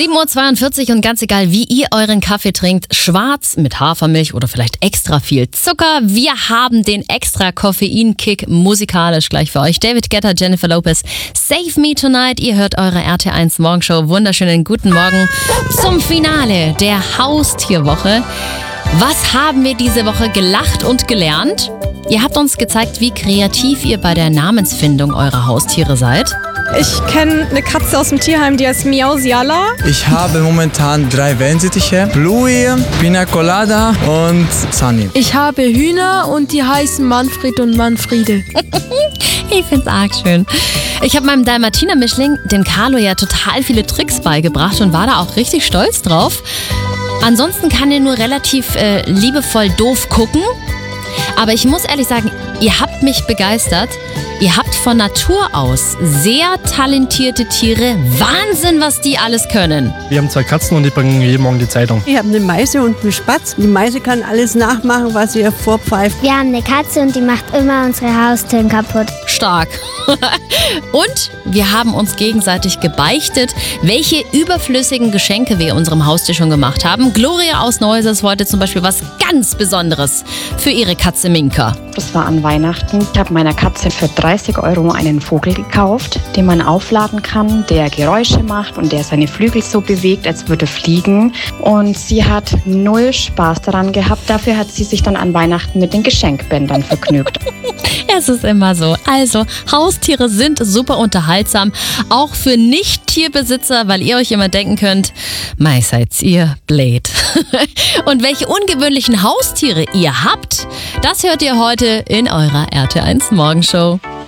7:42 Uhr und ganz egal, wie ihr euren Kaffee trinkt, schwarz mit Hafermilch oder vielleicht extra viel Zucker, wir haben den extra Koffein-Kick musikalisch gleich für euch. David Guetta, Jennifer Lopez, Save Me Tonight. Ihr hört eure RT1 Morgenshow. Wunderschönen guten Morgen zum Finale der Haustierwoche. Was haben wir diese Woche gelacht und gelernt? Ihr habt uns gezeigt, wie kreativ ihr bei der Namensfindung eurer Haustiere seid. Ich kenne eine Katze aus dem Tierheim, die heißt Miausiala. Ich habe momentan 3 Wellensittiche, Bluey, Pina Colada und Sunny. Ich habe Hühner und die heißen Manfred und Manfriede. Ich find's arg schön. Ich habe meinem Dalmatiner-Mischling, dem Carlo, ja total viele Tricks beigebracht und war da auch richtig stolz drauf. Ansonsten kann er nur relativ liebevoll doof gucken. Aber ich muss ehrlich sagen, ihr habt mich begeistert. Ihr habt von Natur aus sehr talentierte Tiere. Wahnsinn, was die alles können. Wir haben 2 Katzen und die bringen jeden Morgen die Zeitung. Ich habe eine Meise und einen Spatz. Die Meise kann alles nachmachen, was ihr vorpfeift. Wir haben eine Katze und die macht immer unsere Haustüren kaputt. Stark. Und wir haben uns gegenseitig gebeichtet, welche überflüssigen Geschenke wir unserem Haustier schon gemacht haben. Gloria aus Neuses wollte zum Beispiel was ganz Besonderes für ihre Katze Minka. Das war an Weihnachten. Ich habe meiner Katze für 30 € einen Vogel gekauft, den man aufladen kann, der Geräusche macht und der seine Flügel so bewegt, als würde fliegen. Und sie hat 0 Spaß daran gehabt. Dafür hat sie sich dann an Weihnachten mit den Geschenkbändern vergnügt. Es ist immer so. Also, Haustiere sind super unterhaltsam, auch für Nicht-Tierbesitzer, weil ihr euch immer denken könnt, mei seid ihr blöd. Und welche ungewöhnlichen Haustiere ihr habt, das hört ihr heute in eurer RT1 Morgenshow.